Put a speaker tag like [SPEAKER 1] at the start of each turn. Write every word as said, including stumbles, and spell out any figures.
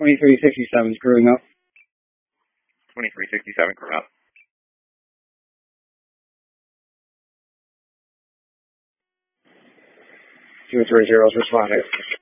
[SPEAKER 1] twenty-three sixty-seven screwing up.
[SPEAKER 2] twenty-three sixty-seven screwing up.
[SPEAKER 1] Two three zeros responding.